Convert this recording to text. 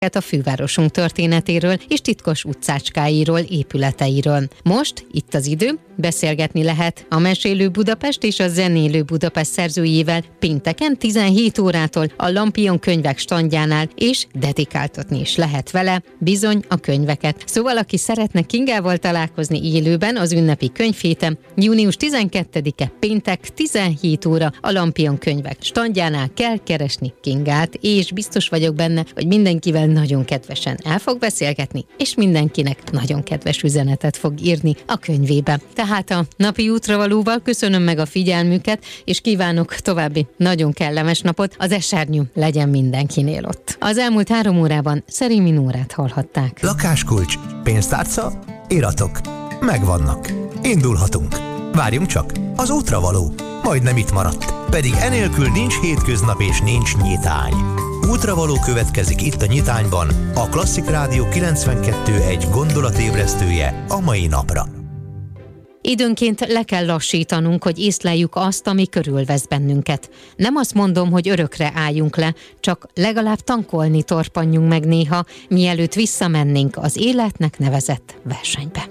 a fővárosunk történetéről és titkos utcácskáiról, épületeiről. Most itt az idő, beszélgetni lehet a Mesélő Budapest és a Zenélő Budapest szerzőjével pénteken 17 órától a Lampion könyvek standjánál, és dedikáltatni is lehet vele bizony a könyveket. Szóval aki szeretne Kingával találkozni élőben az ünnepi könyvhéten, június 12-e péntek 17 óra a Lampion könyvek standjánál kell keresni Kingát, és biztos vagyok benne, hogy mindenkivel nagyon kedvesen el fog beszélgetni, és mindenkinek nagyon kedves üzenetet fog írni a könyvébe. Tehát a napi útravalóval köszönöm meg a figyelmüket, és kívánok további nagyon kellemes napot. Az esernyő legyen mindenkinél ott. Az elmúlt 3 órában Szerémi Nórát hallhatták. Lakáskulcs, pénztárca, iratok. Megvannak. Indulhatunk. Várjunk csak, az útravaló majdnem itt maradt. Pedig enélkül nincs hétköznap és nincs nyitány. Útravaló következik itt a Nyitányban, a Klasszik Rádió 92.1 gondolatébresztője a mai napra. Időnként le kell lassítanunk, hogy észleljük azt, ami körülvesz bennünket. Nem azt mondom, hogy örökre álljunk le, csak legalább tankolni torpanjunk meg néha, mielőtt visszamennénk az életnek nevezett versenybe.